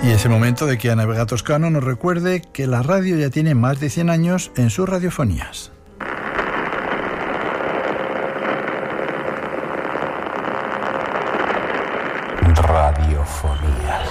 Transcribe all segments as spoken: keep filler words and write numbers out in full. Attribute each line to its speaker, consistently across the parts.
Speaker 1: Y es el momento de que Ana Vega Toscano nos recuerde que la radio ya tiene más de cien años en sus radiofonías.
Speaker 2: Radiofonías.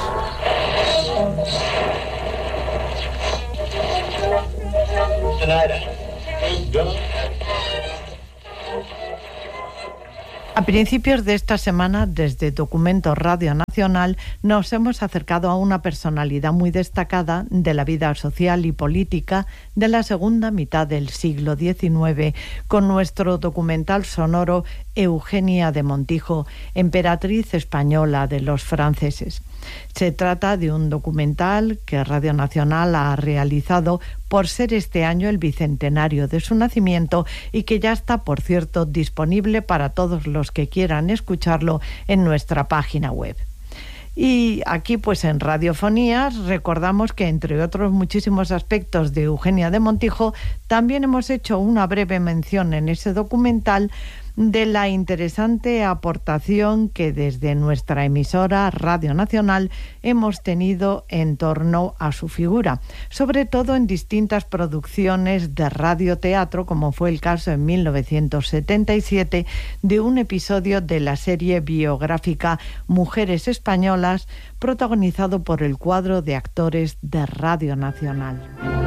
Speaker 3: A principios de esta semana, desde Documento Radio Nacional, nos hemos acercado a una personalidad muy destacada de la vida social y política de la segunda mitad del siglo diecinueve, con nuestro documental sonoro Eugenia de Montijo, emperatriz española de los franceses. Se trata de un documental que Radio Nacional ha realizado por ser este año el bicentenario de su nacimiento y que ya está, por cierto, disponible para todos los que quieran escucharlo en nuestra página web. Y aquí, pues en Radiofonías, recordamos que entre otros muchísimos aspectos de Eugenia de Montijo, también hemos hecho una breve mención en ese documental de la interesante aportación que desde nuestra emisora Radio Nacional hemos tenido en torno a su figura, sobre todo en distintas producciones de radioteatro, como fue el caso en mil novecientos setenta y siete de un episodio de la serie biográfica Mujeres Españolas, protagonizado por el cuadro de actores de Radio Nacional.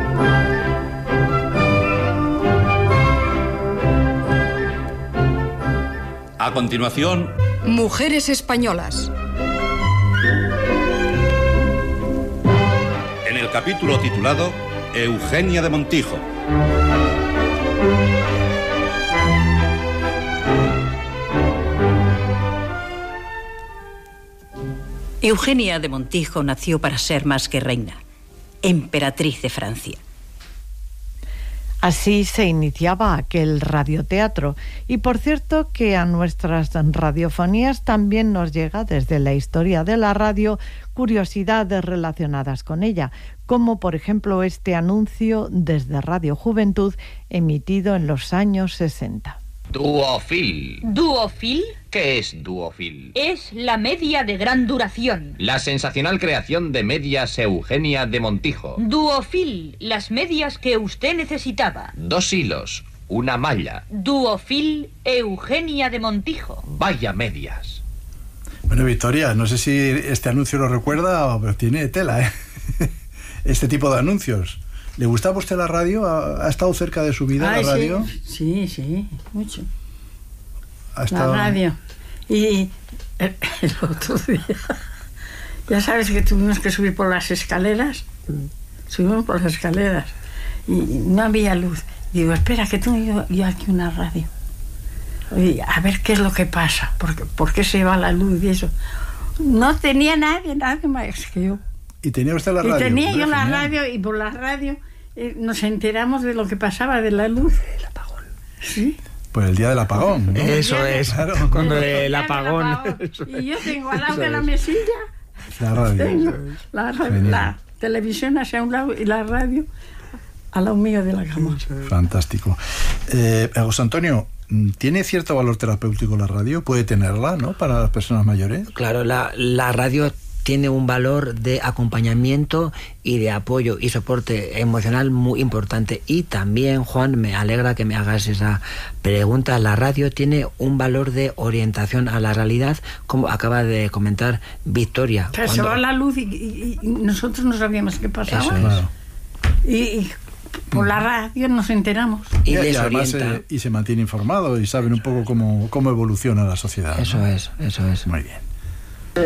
Speaker 4: A continuación,
Speaker 5: Mujeres Españolas.
Speaker 4: En el capítulo titulado Eugenia de Montijo.
Speaker 6: Eugenia de Montijo nació para ser más que reina, emperatriz de Francia.
Speaker 3: Así se iniciaba aquel radioteatro. Y por cierto que a nuestras radiofonías también nos llega desde la historia de la radio curiosidades relacionadas con ella, como por ejemplo este anuncio desde Radio Juventud emitido en los años sesenta.
Speaker 7: Duofil.
Speaker 8: ¿Duofil?
Speaker 7: ¿Qué es Duofil?
Speaker 8: Es la media de gran duración.
Speaker 7: La sensacional creación de medias Eugenia de Montijo.
Speaker 8: Duofil, las medias que usted necesitaba.
Speaker 7: Dos hilos, una malla.
Speaker 8: Duofil, Eugenia de Montijo.
Speaker 7: Vaya medias.
Speaker 1: Bueno, Victoria, no sé si este anuncio lo recuerda, pero tiene tela, ¿eh? Este tipo de anuncios. ¿Le gustaba a usted la radio? ¿Ha, ha estado cerca de su vida Ay, la radio?
Speaker 9: Sí, sí, sí, mucho.
Speaker 1: ¿Ha estado...
Speaker 9: La radio. Y el, el otro día, ya sabes que tuvimos que subir por las escaleras. Subimos por las escaleras y no había luz. Digo, espera, que tengo yo, yo aquí una radio. Y a ver qué es lo que pasa, porque, por qué se va la luz y eso. No tenía nadie, nadie más que yo.
Speaker 1: ¿Y tenía usted la radio?
Speaker 9: Y tenía
Speaker 1: Hombre,
Speaker 9: yo la
Speaker 1: genial.
Speaker 9: radio, y por la radio eh, nos enteramos de lo que pasaba de la luz.
Speaker 10: El apagón.
Speaker 9: Sí.
Speaker 1: Pues el día del apagón, ¿no?
Speaker 10: Eso es, claro. Cuando el,
Speaker 9: el
Speaker 10: apagón.
Speaker 9: apagón. Y yo tengo al lado de la mesilla
Speaker 1: la radio.
Speaker 9: Tengo la, la televisión hacia un lado y la radio al lado mío de la cama.
Speaker 1: Fantástico. Eh, José Antonio, ¿tiene cierto valor terapéutico la radio? ¿Puede tenerla, no, para las personas mayores?
Speaker 10: Claro, la, la radio tiene un valor de acompañamiento y de apoyo y soporte emocional muy importante. Y también, Juan, me alegra que me hagas esa pregunta. La radio tiene un valor de orientación a la realidad, como acaba de comentar Victoria.
Speaker 9: Pero cuando... se va la luz y, y, y nosotros no sabíamos qué pasaba.
Speaker 10: Eso es. Claro.
Speaker 9: Y, y por la radio nos enteramos.
Speaker 1: Y, y, les y además orienta. Se, y se mantiene informado y saben un poco cómo, cómo evoluciona la sociedad.
Speaker 10: Eso
Speaker 1: ¿no?
Speaker 10: es, eso es.
Speaker 1: Muy bien.